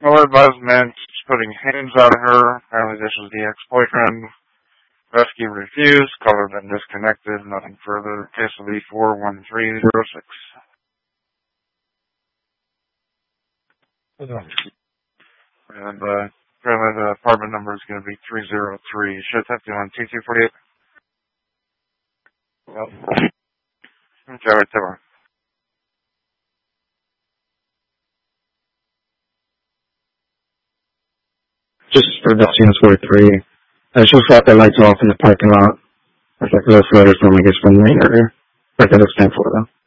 Well advised man keeps putting hands on her. Apparently this was the ex-boyfriend. Rescue refused. Caller been disconnected. Nothing further. Case will be 41306. And apparently the apartment number is going to be 303. Should have to on T248. Yep. Okay, right there. Just for the units 43. I just got the lights off in the parking lot. There's like little flutters from, I guess, from the area. Like I was for though.